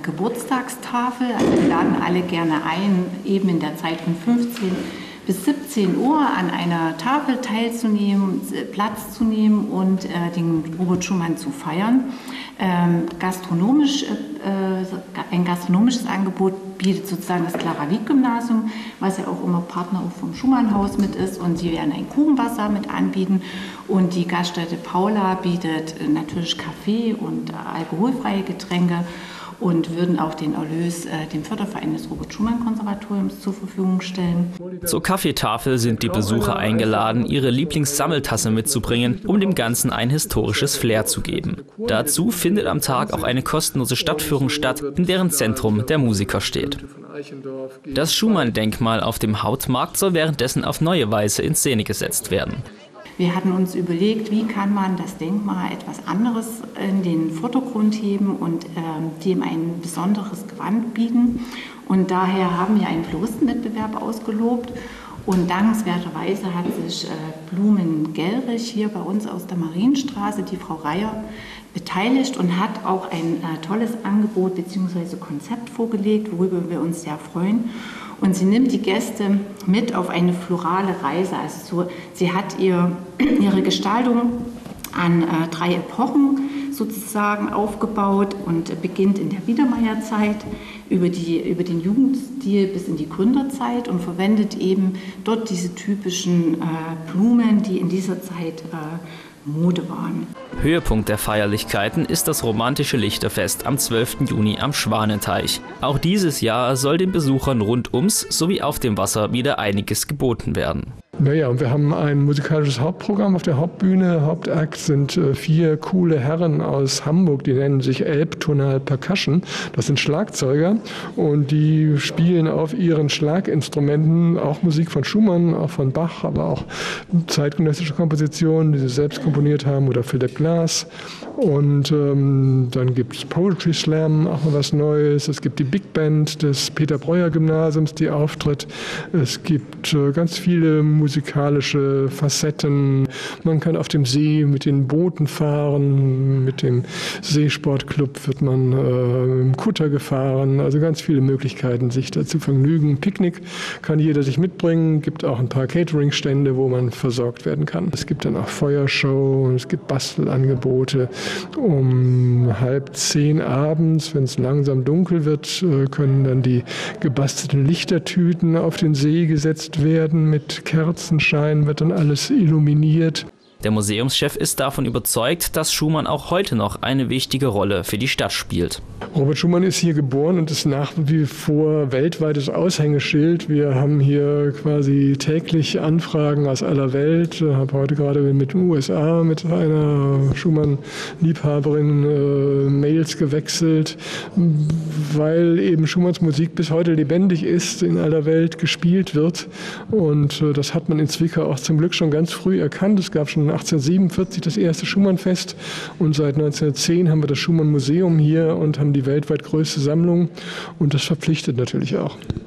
Geburtstagstafel. Also wir laden alle gerne ein, eben in der Zeit von 15 bis 17 Uhr an einer Tafel teilzunehmen, Platz zu nehmen und den Robert Schumann zu feiern. Ein gastronomisches Angebot bietet sozusagen das Clara-Wieck-Gymnasium, was ja auch immer Partner auch vom Schumann-Haus mit ist, und sie werden ein Kuchenwasser mit anbieten, und die Gaststätte Paula bietet natürlich Kaffee und alkoholfreie Getränke und würden auch den Erlös dem Förderverein des Robert-Schumann-Konservatoriums zur Verfügung stellen. Zur Kaffeetafel sind die Besucher eingeladen, ihre Lieblingssammeltasse mitzubringen, um dem Ganzen ein historisches Flair zu geben. Dazu findet am Tag auch eine kostenlose Stadtführung statt, in deren Zentrum der Musiker steht. Das Schumann-Denkmal auf dem Hautmarkt soll währenddessen auf neue Weise in Szene gesetzt werden. Wir hatten uns überlegt, wie kann man das Denkmal etwas anderes in den Vordergrund heben und dem ein besonderes Gewand bieten. Und daher haben wir einen Floristenwettbewerb ausgelobt. Und dankenswerterweise hat sich Blumen Gellrich hier bei uns aus der Marienstraße, die Frau Reier, beteiligt und hat auch ein tolles Angebot bzw. Konzept vorgelegt, worüber wir uns sehr freuen. Und sie nimmt die Gäste mit auf eine florale Reise. Also sie hat ihre Gestaltung an 3 Epochen sozusagen aufgebaut und beginnt in der Biedermeierzeit über den Jugendstil bis in die Gründerzeit und verwendet eben dort diese typischen Blumen, die in dieser Zeit Mode waren. Höhepunkt der Feierlichkeiten ist das romantische Lichterfest am 12. Juni am Schwanenteich. Auch dieses Jahr soll den Besuchern rund ums sowie auf dem Wasser wieder einiges geboten werden. Naja, und wir haben ein musikalisches Hauptprogramm auf der Hauptbühne. Hauptakt sind 4 coole Herren aus Hamburg, die nennen sich Elbtonal Percussion. Das sind Schlagzeuger und die spielen auf ihren Schlaginstrumenten auch Musik von Schumann, auch von Bach, aber auch zeitgenössische Kompositionen, die sie selbst komponiert haben, oder Philip Glass. Und dann gibt es Poetry Slam, auch mal was Neues. Es gibt die Big Band des Peter-Breuer-Gymnasiums, die auftritt. Es gibt ganz viele musikalische Facetten. Man kann auf dem See mit den Booten fahren, mit dem Seesportclub wird man im Kutter gefahren. Also ganz viele Möglichkeiten, sich da zu vergnügen. Picknick kann jeder sich mitbringen. Es gibt auch ein paar Catering-Stände, wo man versorgt werden kann. Es gibt dann auch Feuershow, es gibt Bastelangebote. Um 9:30 abends, wenn es langsam dunkel wird, können dann die gebastelten Lichtertüten auf den See gesetzt werden. Mit Kerzenschein wird dann alles illuminiert. Der Museumschef ist davon überzeugt, dass Schumann auch heute noch eine wichtige Rolle für die Stadt spielt. Robert Schumann ist hier geboren und ist nach wie vor weltweites Aushängeschild. Wir haben hier quasi täglich Anfragen aus aller Welt. Ich habe heute gerade mit den USA mit einer Schumann-Liebhaberin Mails gewechselt, weil eben Schumanns Musik bis heute lebendig ist, in aller Welt gespielt wird. Und das hat man in Zwickau auch zum Glück schon ganz früh erkannt. Es gab schon 1847 das erste Schumann-Fest und seit 1910 haben wir das Schumann-Museum hier und haben die weltweit größte Sammlung und das verpflichtet natürlich auch.